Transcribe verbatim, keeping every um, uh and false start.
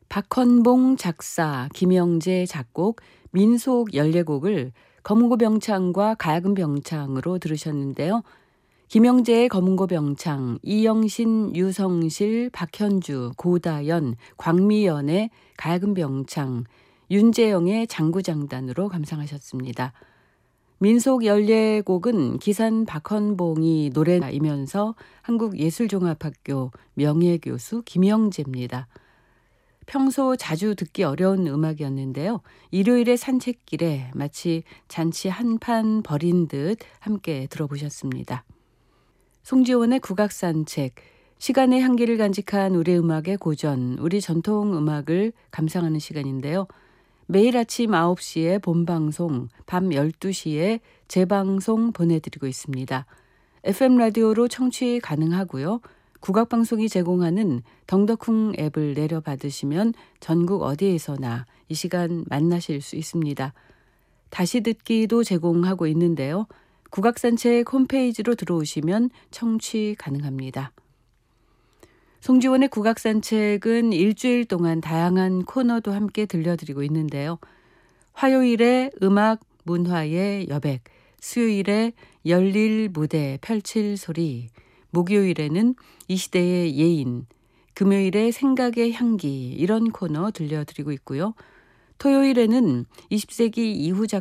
박헌봉 작사, 김영재 작곡, 민속 연례곡을 검은고 병창과 가야금 병창으로 들으셨는데요. 김영재의 검은고 병창, 이영신, 유성실, 박현주, 고다연, 광미연의 가야금 병창, 윤재영의 장구장단으로 감상하셨습니다. 민속 연례곡은 기산 박헌봉이 노래이면서 한국예술종합학교 명예교수 김영재입니다. 평소 자주 듣기 어려운 음악이었는데요. 일요일의 산책길에 마치 잔치 한판 벌인 듯 함께 들어보셨습니다. 송지원의 국악산책, 시간의 향기를 간직한 우리 음악의 고전, 우리 전통 음악을 감상하는 시간인데요. 매일 아침 아홉 시에 본방송, 밤 열두 시에 재방송 보내드리고 있습니다. 에프엠 라디오로 청취 가능하고요. 국악방송이 제공하는 덩더쿵 앱을 내려받으시면 전국 어디에서나 이 시간 만나실 수 있습니다. 다시 듣기도 제공하고 있는데요. 국악산책 홈페이지로 들어오시면 청취 가능합니다. 송지원의 국악산책은 일주일 동안 다양한 코너도 함께 들려드리고 있는데요. 화요일에 음악 문화의 여백, 수요일에 열릴 무대 펼칠 소리, 목요일에는 이 시대의 예인, 금요일에 생각의 향기 이런 코너 들려드리고 있고요. 토요일에는 이십 세기 이후 작품